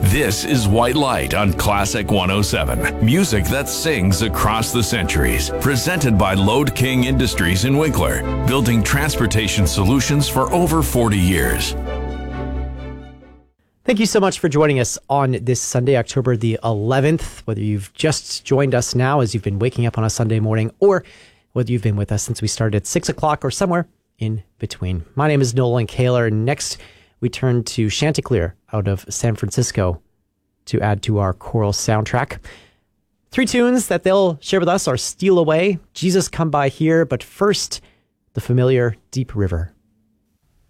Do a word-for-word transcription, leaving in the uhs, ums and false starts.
This is White Light on Classic one oh seven. Music that sings across the centuries. Presented by Load King Industries in Winkler. Building transportation solutions for over forty years. Thank you so much for joining us on this Sunday, October the eleventh. Whether you've just joined us now as you've been waking up on a Sunday morning, or whether you've been with us since we started at six o'clock or somewhere in between. My name is Nolan Kaler. Next, we turn to Chanticleer out of San Francisco to add to our choral soundtrack. Three tunes that they'll share with us are Steal Away, Jesus Come By Here, but first, the familiar Deep River.